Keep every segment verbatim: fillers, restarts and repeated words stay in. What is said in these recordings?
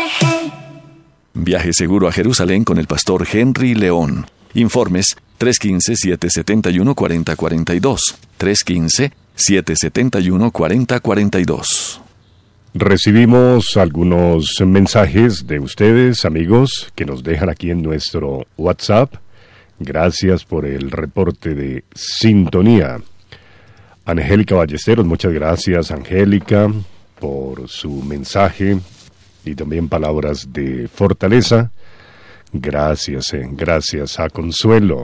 Viaje seguro a Jerusalén con el pastor Henry León. Informes tres uno cinco, siete siete uno, cuatro cero cuatro dos. tres uno cinco, siete siete uno, cuatro cero cuatro dos. Recibimos algunos mensajes de ustedes, amigos, que nos dejan aquí en nuestro WhatsApp. Gracias por el reporte de sintonía. Angélica Ballesteros, muchas gracias, Angélica, por su mensaje y también palabras de fortaleza. Gracias, eh, gracias a Consuelo.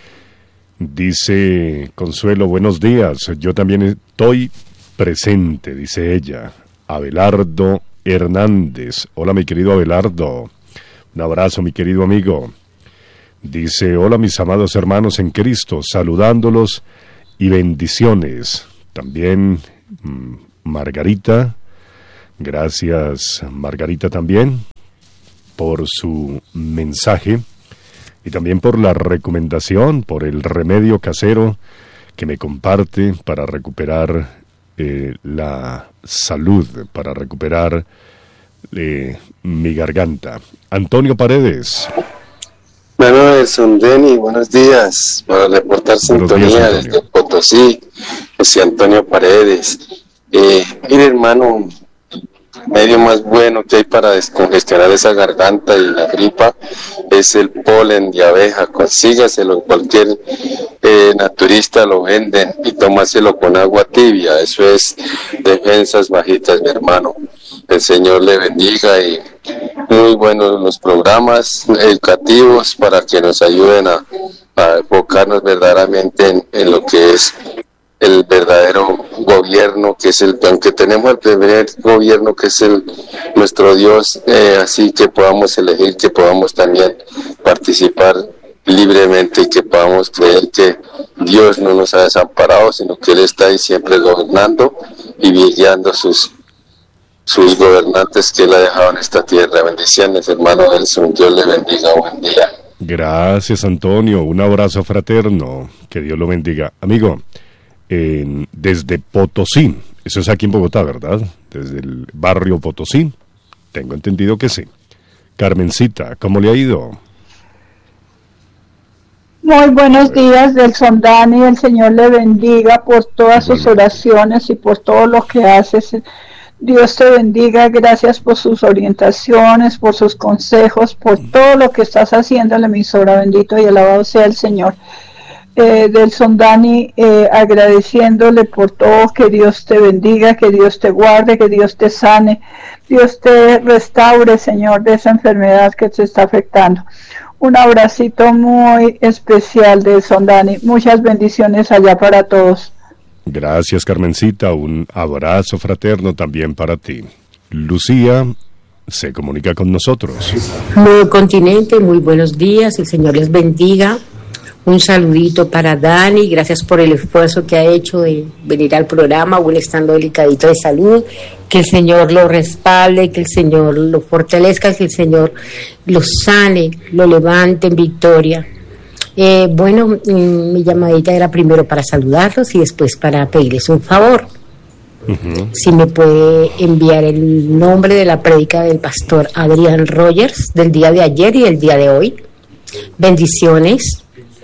Dice Consuelo, buenos días, yo también estoy presente, dice ella. Abelardo Hernández, hola mi querido Abelardo, un abrazo mi querido amigo. Dice, hola mis amados hermanos en Cristo, saludándolos y bendiciones. También mmm, Margarita, gracias Margarita también por su mensaje y también por la recomendación, por el remedio casero que me comparte para recuperar eh, la salud, para recuperar eh, mi garganta. Antonio Paredes. Bueno, Nelson Denny, buenos días, para reportar sintonía desde Potosí, José Antonio Paredes. Eh, mire hermano, medio más bueno que hay para descongestionar esa garganta y la gripa es el polen de abeja. Consígaselo, cualquier eh, naturista lo venden y tómaselo con agua tibia. Eso es defensas bajitas, mi hermano. El Señor le bendiga y muy buenos los programas educativos para que nos ayuden a, a enfocarnos verdaderamente en, en lo que es el verdadero gobierno, que es el, aunque tenemos el primer gobierno que es el nuestro Dios, eh, así que podamos elegir, que podamos también participar libremente y que podamos creer que Dios no nos ha desamparado, sino que Él está ahí siempre gobernando y guiando sus sus gobernantes que Él ha dejado en esta tierra. Bendiciones, hermano Nelson, Dios le bendiga, buen día. Gracias, Antonio, un abrazo fraterno, que Dios lo bendiga. Amigo, eh, desde Potosí, eso es aquí en Bogotá, ¿verdad? Desde el barrio Potosí, tengo entendido que sí. Carmencita, ¿cómo le ha ido? Muy buenos días, Nelson Dani, el Señor le bendiga por todas sus oraciones y por todo lo que haces. Dios te bendiga, gracias por sus orientaciones, por sus consejos, por todo lo que estás haciendo en la emisora, bendito y alabado sea el Señor. Eh, Nelson Dani, eh, agradeciéndole por todo, que Dios te bendiga, que Dios te guarde, que Dios te sane, Dios te restaure, Señor, de esa enfermedad que te está afectando. Un abracito muy especial, Nelson Dani, muchas bendiciones allá para todos. Gracias, Carmencita, un abrazo fraterno también para ti. Lucía se comunica con nosotros. Nuevo Continente, muy buenos días, el Señor les bendiga. Un saludito para Dani, gracias por el esfuerzo que ha hecho de venir al programa, aún estando delicadito de salud. Que el Señor lo respalde, que el Señor lo fortalezca, que el Señor lo sane, lo levante en victoria. Eh, bueno, mi llamadita era primero para saludarlos y después para pedirles un favor. Uh-huh. Si me puede enviar el nombre de la prédica del pastor Adrián Rogers del día de ayer y del día de hoy. Bendiciones.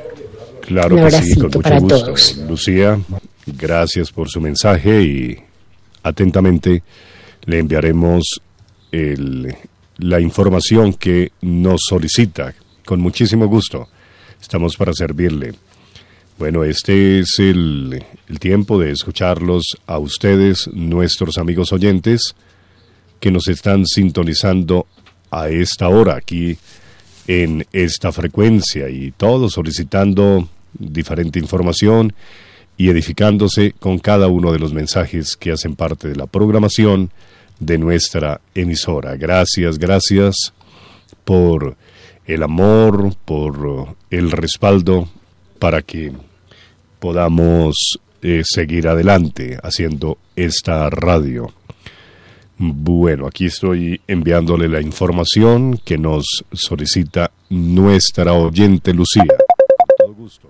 Claro que sí, con mucho para gusto. Todos. Lucía, gracias por su mensaje y atentamente le enviaremos el, la información que nos solicita. Con muchísimo gusto. Estamos para servirle. Bueno, este es el, el tiempo de escucharlos a ustedes, nuestros amigos oyentes, que nos están sintonizando a esta hora aquí en esta frecuencia y todos solicitando diferente información y edificándose con cada uno de los mensajes que hacen parte de la programación de nuestra emisora. Gracias, gracias por el amor, por el respaldo para que podamos eh, seguir adelante haciendo esta radio. Bueno, aquí estoy enviándole la información que nos solicita nuestra oyente Lucía. Con todo gusto.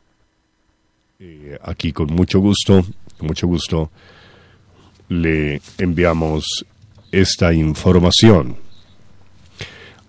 Eh, aquí con mucho gusto, con mucho gusto le enviamos esta información.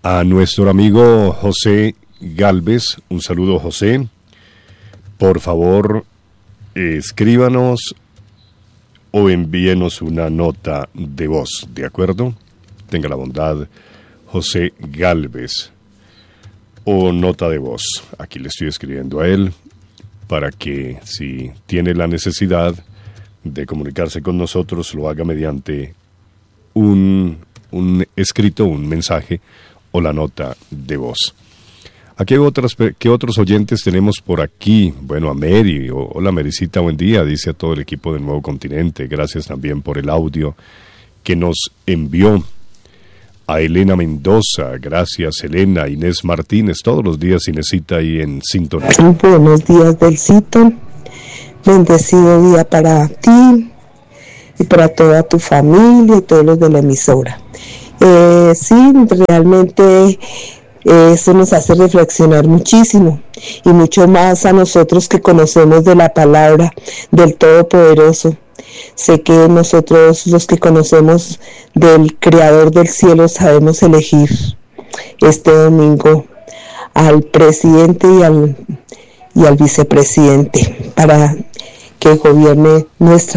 A nuestro amigo José Galvez, un saludo, José. Por favor, escríbanos o envíenos una nota de voz, ¿de acuerdo? Tenga la bondad, José Galvez, o nota de voz. Aquí le estoy escribiendo a él para que, si tiene la necesidad de comunicarse con nosotros, lo haga mediante un, un escrito, un mensaje o la nota de voz. ¿A qué, otras, qué otros oyentes tenemos por aquí? Bueno, a Mary. Hola, Marycita, buen día. Dice a todo el equipo del Nuevo Continente. Gracias también por el audio que nos envió. A Elena Mendoza. Gracias, Elena. Inés Martínez. Todos los días, Inesita, ahí en sintonía. Buenos días, Delcito. Bendecido día para ti y para toda tu familia y todos los de la emisora. Eh, sí, realmente... Eso nos hace reflexionar muchísimo y mucho más a nosotros que conocemos de la palabra del Todopoderoso. Sé que nosotros, los que conocemos del Creador del cielo, sabemos elegir este domingo al presidente y al, y al vicepresidente para que gobierne nuestra.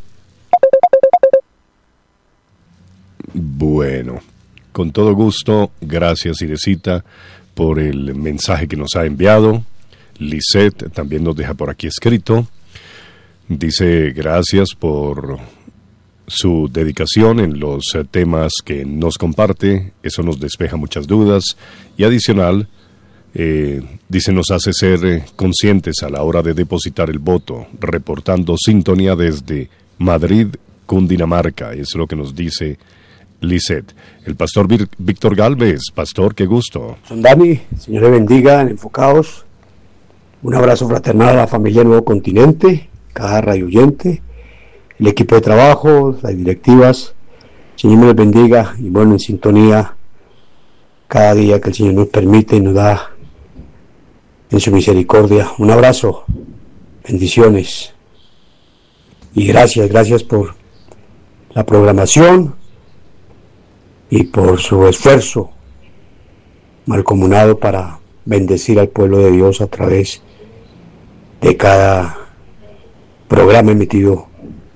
Bueno, con todo gusto, gracias, Inesita, por el mensaje que nos ha enviado. Lisette también nos deja por aquí escrito. Dice gracias por su dedicación en los temas que nos comparte. Eso nos despeja muchas dudas. Y adicional, eh, dice nos hace ser eh, conscientes a la hora de depositar el voto, reportando sintonía desde Madrid, Cundinamarca. Es lo que nos dice Lisette. El pastor Víctor Galvez. Pastor, qué gusto. Son Dani, Señor le bendiga, enfocados. Un abrazo fraternal a la familia Nuevo Continente, cada radio oyente, el equipo de trabajo, las directivas. Señor me les bendiga y bueno, en sintonía cada día que el Señor nos permite y nos da en su misericordia. Un abrazo, bendiciones y gracias, gracias por la programación y por su esfuerzo mancomunado para bendecir al pueblo de Dios a través de cada programa emitido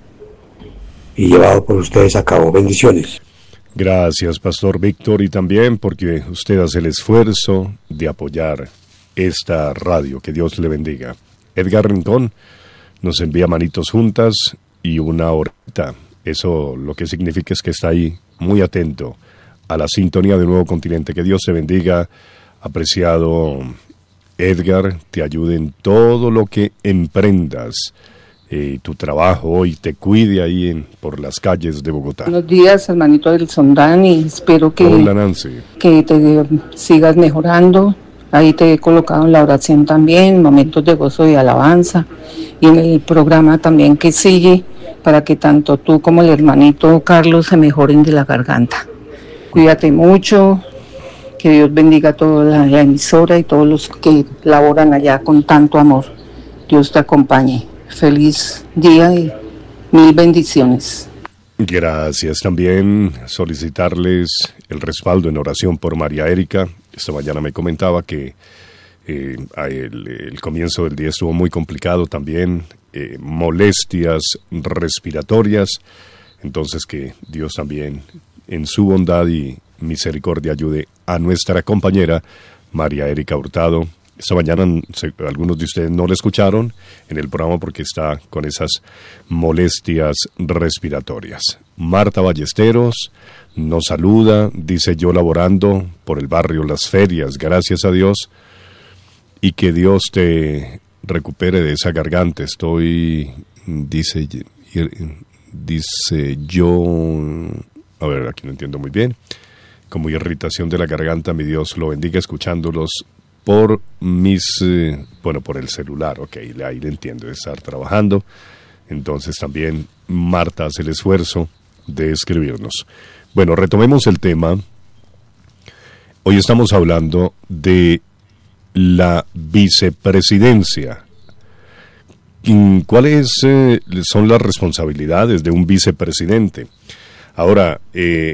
y llevado por ustedes a cabo. Bendiciones. Gracias, Pastor Víctor, y también porque usted hace el esfuerzo de apoyar esta radio. Que Dios le bendiga. Edgar Rincón nos envía manitos juntas y una horita. Eso lo que significa es que está ahí muy atento a la sintonía del Nuevo Continente. Que Dios te bendiga, apreciado Edgar, te ayude en todo lo que emprendas, eh, tu trabajo, y te cuide ahí en, por las calles de Bogotá. Buenos días, hermanito del Sondán, y espero que, Hola, Nancy. que te sigas mejorando. Ahí te he colocado en la oración también, momentos de gozo y alabanza, y en el programa también que sigue, para que tanto tú como el hermanito Carlos se mejoren de la garganta. Cuídate mucho, que Dios bendiga a toda la, la emisora y todos los que laboran allá con tanto amor. Dios te acompañe. Feliz día y mil bendiciones. Gracias. También solicitarles el respaldo en oración por María Erika. Esta mañana me comentaba que eh, el, el comienzo del día estuvo muy complicado también, eh, molestias respiratorias, entonces que Dios también en su bondad y misericordia ayude a nuestra compañera María Erika Hurtado. Esta mañana se, algunos de ustedes no la escucharon en el programa porque está con esas molestias respiratorias. Marta Ballesteros nos saluda, dice yo laborando por el barrio Las Ferias, gracias a Dios, y que Dios te recupere de esa garganta. Estoy, dice, dice yo, a ver, aquí no entiendo muy bien, como irritación de la garganta, mi Dios lo bendiga, escuchándolos por mis, eh, bueno, por el celular, ok, ahí le entiendo, de estar trabajando. Entonces también Marta hace el esfuerzo de escribirnos. Bueno, retomemos el tema. Hoy estamos hablando de la vicepresidencia. ¿Cuáles eh, son las responsabilidades de un vicepresidente? Ahora, eh,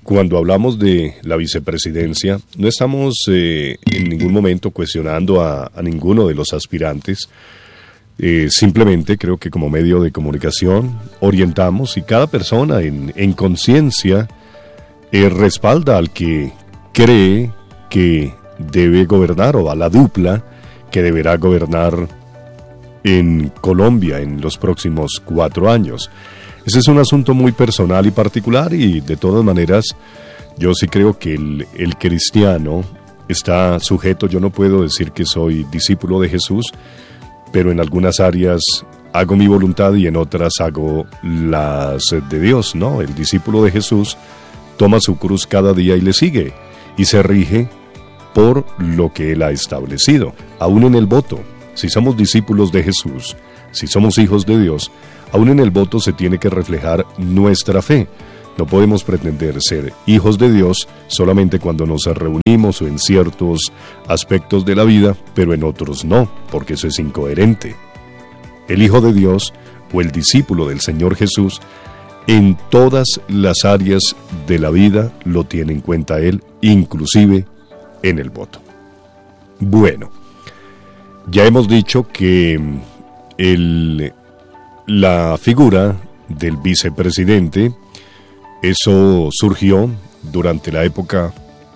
cuando hablamos de la vicepresidencia, no estamos eh, en ningún momento cuestionando a, a ninguno de los aspirantes. Eh, simplemente creo que como medio de comunicación orientamos y cada persona en, en conciencia eh, respalda al que cree que debe gobernar o a la dupla que deberá gobernar en Colombia en los próximos cuatro años. Ese es un asunto muy personal y particular y de todas maneras yo sí creo que el, el cristiano está sujeto. Yo no puedo decir que soy discípulo de Jesús, pero en algunas áreas hago mi voluntad y en otras hago las de Dios, ¿no? El discípulo de Jesús toma su cruz cada día y le sigue, y se rige por lo que Él ha establecido, aún en el voto. Si somos discípulos de Jesús, si somos hijos de Dios, aún en el voto se tiene que reflejar nuestra fe. No podemos pretender ser hijos de Dios solamente cuando nos reunimos o en ciertos aspectos de la vida, pero en otros no, porque eso es incoherente. El Hijo de Dios o el discípulo del Señor Jesús, en todas las áreas de la vida lo tiene en cuenta Él, inclusive en el voto. Bueno, ya hemos dicho que el, la figura del vicepresidente, eso surgió durante la época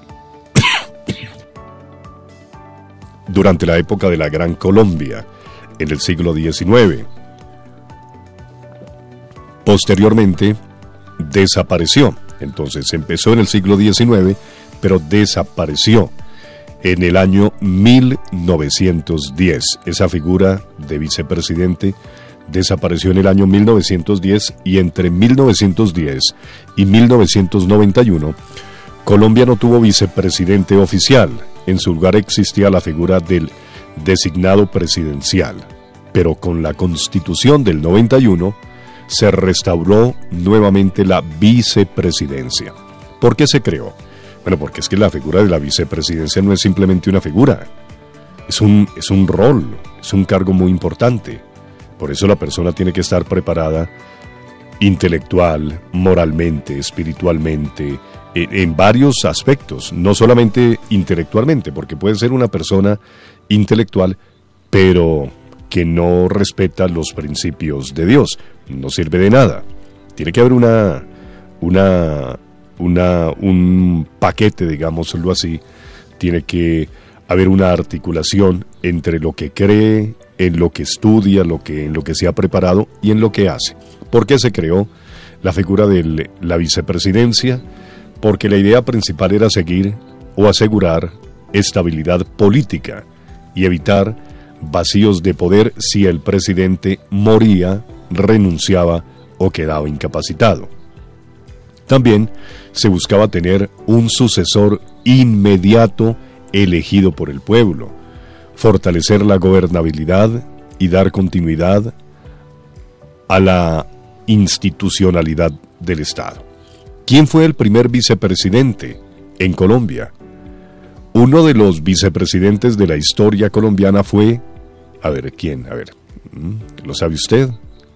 durante la época de la Gran Colombia, en el siglo diecinueve. Posteriormente, desapareció. Entonces, empezó en el siglo diecinueve, pero desapareció en el año mil novecientos diez. Esa figura de vicepresidente desapareció en el año mil novecientos diez y entre mil novecientos diez y mil novecientos noventa y uno, Colombia no tuvo vicepresidente oficial. En su lugar existía la figura del designado presidencial. Pero con la Constitución del noventa y uno se restauró nuevamente la vicepresidencia. ¿Por qué se creó? Bueno, porque es que la figura de la vicepresidencia no es simplemente una figura. Es un, es un rol, es un cargo muy importante. Por eso la persona tiene que estar preparada intelectual, moralmente, espiritualmente, en, en varios aspectos, no solamente intelectualmente, porque puede ser una persona intelectual, pero que no respeta los principios de Dios. No sirve de nada. Tiene que haber una, una, una, un paquete, digámoslo así. Tiene que haber una articulación entre lo que cree, en lo que estudia, lo que, en lo que se ha preparado y en lo que hace. ¿Por qué se creó la figura de la vicepresidencia? Porque la idea principal era seguir o asegurar estabilidad política y evitar vacíos de poder si el presidente moría, renunciaba o quedaba incapacitado. También se buscaba tener un sucesor inmediato elegido por el pueblo, fortalecer la gobernabilidad y dar continuidad a la institucionalidad del Estado. ¿Quién fue el primer vicepresidente en Colombia? Uno de los vicepresidentes de la historia colombiana fue, a ver, ¿quién? A ver, ¿lo sabe usted?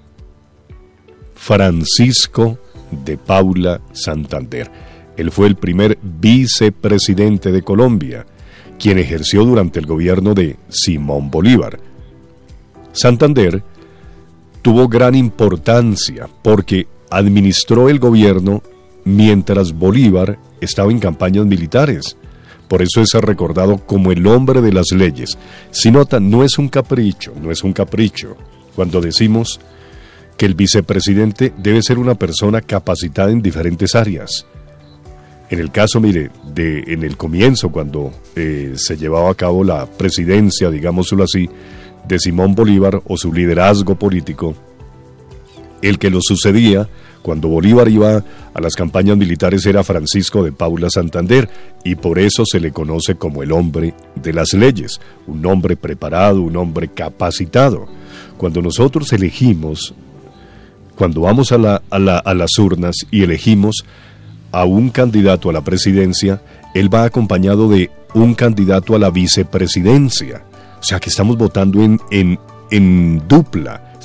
Francisco de Paula Santander. Él fue el primer vicepresidente de Colombia, quien ejerció durante el gobierno de Simón Bolívar. Santander tuvo gran importancia porque administró el gobierno mientras Bolívar estaba en campañas militares. Por eso es recordado como el hombre de las leyes. Si notan, no es un capricho, no es un capricho. Cuando decimos que el vicepresidente debe ser una persona capacitada en diferentes áreas. En el caso, mire, de en el comienzo, cuando eh, se llevaba a cabo la presidencia, digámoslo así, de Simón Bolívar o su liderazgo político, el que lo sucedía cuando Bolívar iba a las campañas militares era Francisco de Paula Santander, y por eso se le conoce como el hombre de las leyes, un hombre preparado, un hombre capacitado. Cuando nosotros elegimos, cuando vamos a, la, a, la, a las urnas y elegimos a un candidato a la presidencia, él va acompañado de un candidato a la vicepresidencia. O sea que estamos votando en, en, en dupla,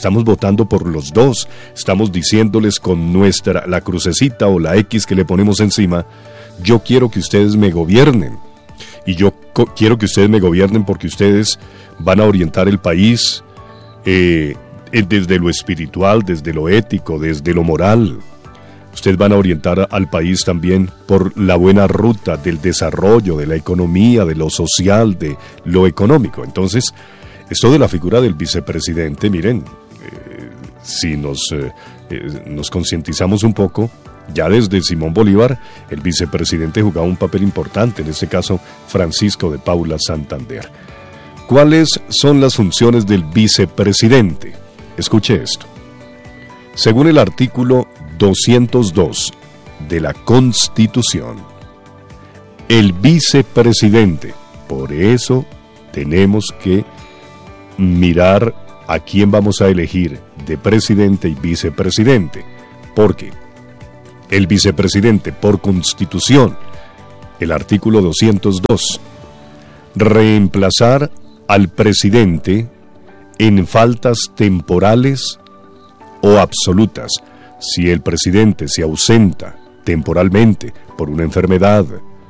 Estamos votando por los dos, estamos diciéndoles con nuestra, la crucecita o la X que le ponemos encima, yo quiero que ustedes me gobiernen. Y yo co- quiero que ustedes me gobiernen porque ustedes van a orientar el país eh, desde lo espiritual, desde lo ético, desde lo moral. Ustedes van a orientar al país también por la buena ruta del desarrollo, de la economía, de lo social, de lo económico. Entonces, esto de la figura del vicepresidente, miren, eh, si nos, eh, eh, nos concientizamos un poco, ya desde Simón Bolívar, el vicepresidente jugaba un papel importante, en este caso Francisco de Paula Santander. ¿Cuáles son las funciones del vicepresidente? Escuche esto. Según el artículo doscientos dos de la Constitución, el vicepresidente, por eso tenemos que mirar a quién vamos a elegir de presidente y vicepresidente, porque el vicepresidente, por Constitución, el artículo doscientos dos, reemplazar al presidente en faltas temporales o absolutas. Si el presidente se ausenta temporalmente por una enfermedad,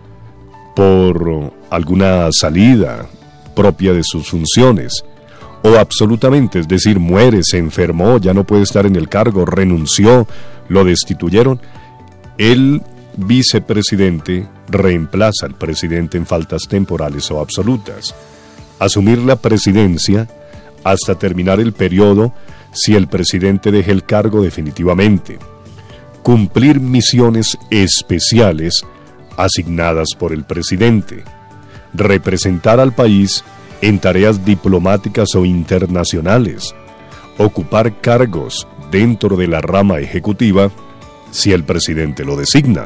por alguna salida propia de sus funciones, o absolutamente, es decir, muere, se enfermó, ya no puede estar en el cargo, renunció, lo destituyeron, el vicepresidente reemplaza al presidente en faltas temporales o absolutas. Asumir la presidencia hasta terminar el periodo si el presidente deja el cargo definitivamente. Cumplir misiones especiales asignadas por el presidente. Representar al país en tareas diplomáticas o internacionales. Ocupar cargos dentro de la rama ejecutiva si el presidente lo designa.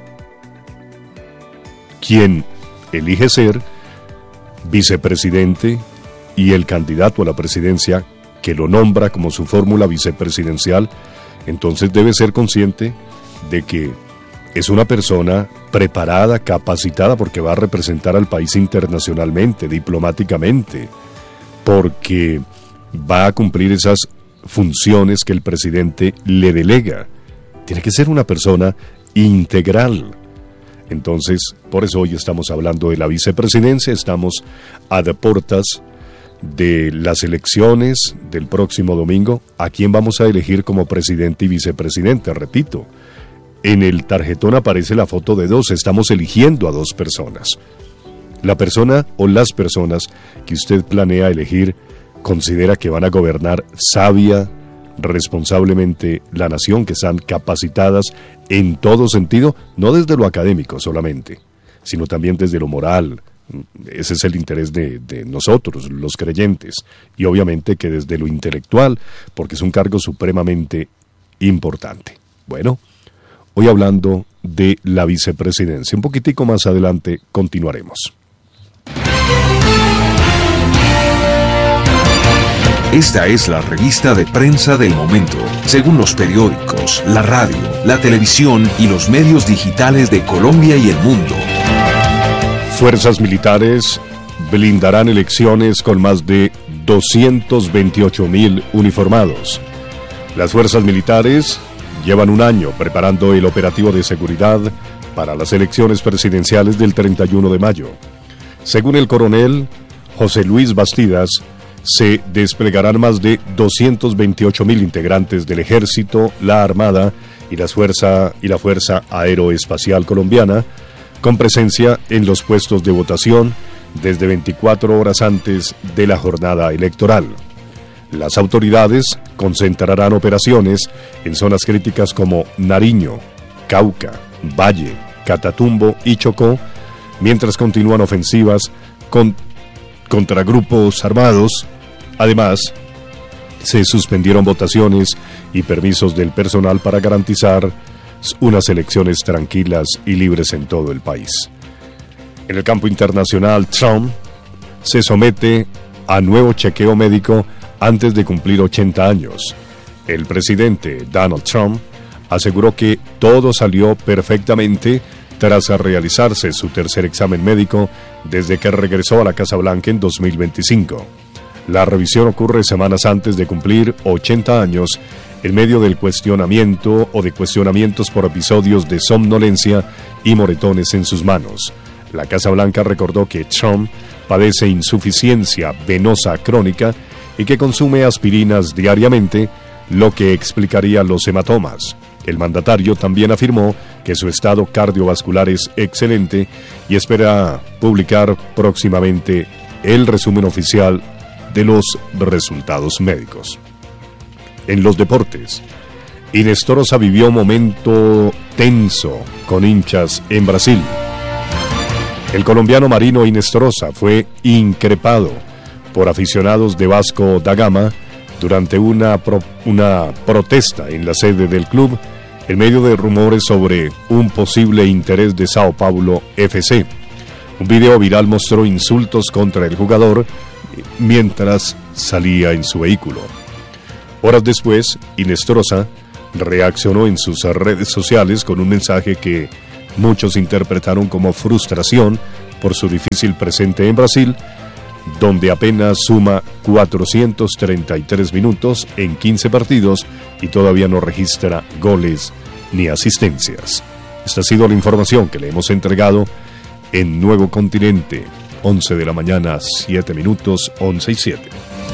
Quien elige ser vicepresidente y el candidato a la presidencia que lo nombra como su fórmula vicepresidencial, entonces debe ser consciente de que es una persona preparada, capacitada, porque va a representar al país internacionalmente, diplomáticamente, porque va a cumplir esas funciones que el presidente le delega. Tiene que ser una persona integral. Entonces, por eso hoy estamos hablando de la vicepresidencia, estamos a de portas de las elecciones del próximo domingo. ¿A quién vamos a elegir como presidente y vicepresidente? Repito, en el tarjetón aparece la foto de dos, estamos eligiendo a dos personas. La persona o las personas que usted planea elegir considera que van a gobernar sabia, responsablemente la nación, que están capacitadas en todo sentido, no desde lo académico solamente, sino también desde lo moral. Ese es el interés de, de nosotros, los creyentes, y obviamente que desde lo intelectual, porque es un cargo supremamente importante. Bueno, hoy hablando de la vicepresidencia, un poquitico más adelante continuaremos. Esta es la revista de prensa del momento, según los periódicos, la radio, la televisión y los medios digitales de Colombia y el mundo. Fuerzas militares blindarán elecciones con más de doscientos veintiocho mil uniformados. Las fuerzas militares llevan un año preparando el operativo de seguridad para las elecciones presidenciales del treinta y uno de mayo. Según el coronel José Luis Bastidas, se desplegarán más de doscientos veintiocho mil integrantes del Ejército, la Armada y, las fuerza, y la Fuerza Aeroespacial Colombiana, con presencia en los puestos de votación desde veinticuatro horas antes de la jornada electoral. Las autoridades concentrarán operaciones en zonas críticas como Nariño, Cauca, Valle, Catatumbo y Chocó, mientras continúan ofensivas con, contra grupos armados. Además, se suspendieron votaciones y permisos del personal para garantizar unas elecciones tranquilas y libres en todo el país. En el campo internacional, Trump se somete a nuevo chequeo médico antes de cumplir ochenta años. El presidente Donald Trump aseguró que todo salió perfectamente tras realizarse su tercer examen médico desde que regresó a la Casa Blanca en dos mil veinticinco. La revisión ocurre semanas antes de cumplir ochenta años, en medio del cuestionamiento o de cuestionamientos por episodios de somnolencia y moretones en sus manos. La Casa Blanca recordó que Trump padece insuficiencia venosa crónica y que consume aspirinas diariamente, lo que explicaría los hematomas. El mandatario también afirmó que su estado cardiovascular es excelente y espera publicar próximamente el resumen oficial de los resultados médicos. En los deportes, Inestorosa vivió un momento tenso con hinchas en Brasil. El colombiano Marino Inestorosa fue increpado por aficionados de Vasco da Gama durante una, pro, una protesta en la sede del club en medio de rumores sobre un posible interés de Sao Paulo F C. Un video viral mostró insultos contra el jugador mientras salía en su vehículo. Horas después, Inestorosa reaccionó en sus redes sociales con un mensaje que muchos interpretaron como frustración por su difícil presente en Brasil, donde apenas suma cuatrocientos treinta y tres minutos en quince partidos y todavía no registra goles ni asistencias. Esta ha sido la información que le hemos entregado en Nuevo Continente, once de la mañana, siete minutos, once y siete.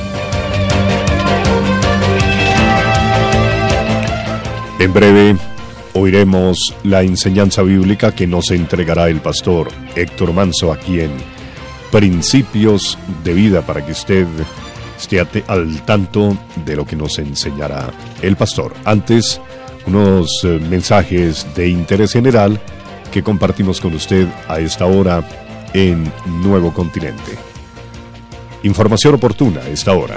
En breve oiremos la enseñanza bíblica que nos entregará el pastor Héctor Manso aquí en Principios de Vida, para que usted esté al tanto de lo que nos enseñará el pastor. Antes, unos eh, mensajes de interés general que compartimos con usted a esta hora en Nuevo Continente. Información oportuna a esta hora.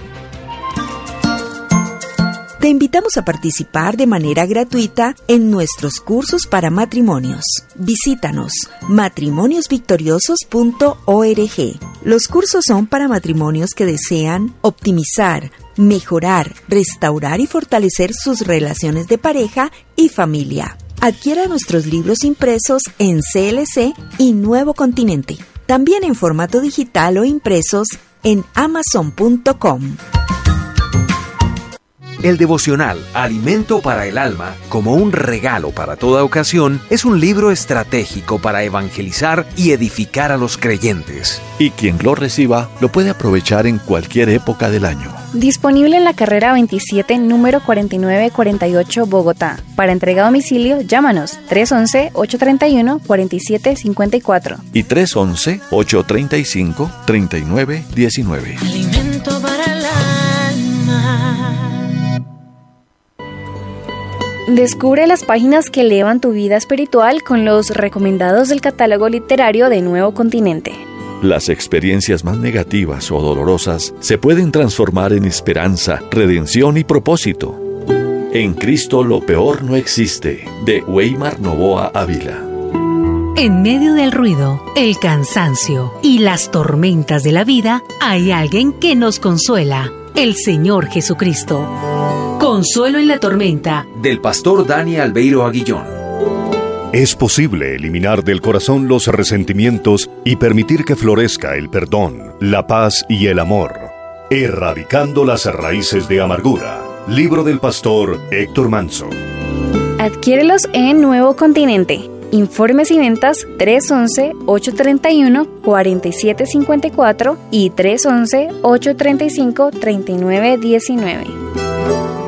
Te invitamos a participar de manera gratuita en nuestros cursos para matrimonios. Visítanos matrimonios victoriosos punto org. Los cursos son para matrimonios que desean optimizar, mejorar, restaurar y fortalecer sus relaciones de pareja y familia. Adquiera nuestros libros impresos en C L C y Nuevo Continente. También en formato digital o impresos en amazon punto com. El devocional Alimento para el Alma, como un regalo para toda ocasión, es un libro estratégico para evangelizar y edificar a los creyentes. Y quien lo reciba lo puede aprovechar en cualquier época del año. Disponible en la carrera veintisiete, número cuarenta y nueve cuarenta y ocho, Bogotá. Para entrega a domicilio, llámanos tres once, ocho treinta y uno, cuarenta y siete cincuenta y cuatro. Y tres once, ocho treinta y cinco, treinta y nueve diecinueve. Alimento para el alma. Descubre las páginas que elevan tu vida espiritual con los recomendados del catálogo literario de Nuevo Continente. Las experiencias más negativas o dolorosas se pueden transformar en esperanza, redención y propósito. En Cristo lo peor no existe, de Weimar Novoa Ávila. En medio del ruido, el cansancio y las tormentas de la vida, hay alguien que nos consuela, el Señor Jesucristo. Consuelo en la tormenta, del pastor Dani Albeiro Aguillón. Es posible eliminar del corazón los resentimientos y permitir que florezca el perdón, la paz y el amor, erradicando las raíces de amargura. Libro del pastor Héctor Manso. Adquiérelos en Nuevo Continente. Informes y ventas tres once, ocho treinta y uno, cuarenta y siete cincuenta y cuatro y tres once, ocho treinta y cinco, treinta y nueve diecinueve.